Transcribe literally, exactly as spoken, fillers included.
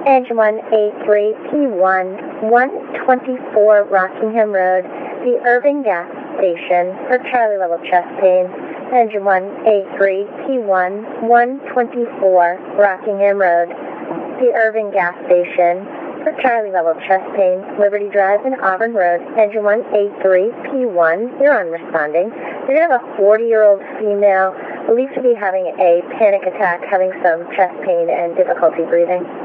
Engine one A three P one, one twenty-four Rockingham Road, the Irving Gas Station, for Charlie level chest pain. Engine one A three P one, one twenty-four Rockingham Road, the Irving Gas Station, for Charlie level chest pain, Liberty Drive and Auburn Road. Engine one A three P one, you're on responding. You're going to have a forty-year-old female believed to be having a panic attack, having some chest pain and difficulty breathing.